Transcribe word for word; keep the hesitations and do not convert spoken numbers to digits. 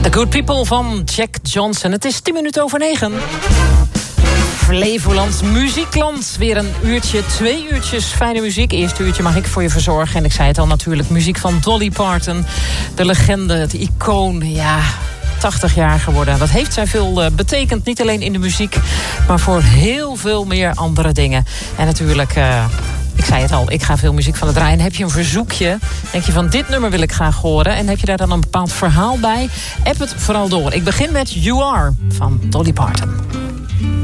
The Good People van Jack Johnson. Het is tien minuten over negen. Flevoland Muziekland. Weer een uurtje, twee uurtjes fijne muziek. Eerste uurtje mag ik voor je verzorgen. En ik zei het al natuurlijk, muziek van Dolly Parton. De legende, het icoon, ja, tachtig jaar geworden. Dat heeft zij veel uh, betekend, niet alleen in de muziek, maar voor heel veel meer andere dingen. En natuurlijk, Uh, ik zei het al, ik ga veel muziek van het draaien. Heb je een verzoekje? Denk je van dit nummer wil ik graag horen? En heb je daar dan een bepaald verhaal bij? App het vooral door. Ik begin met You Are van Dolly Parton.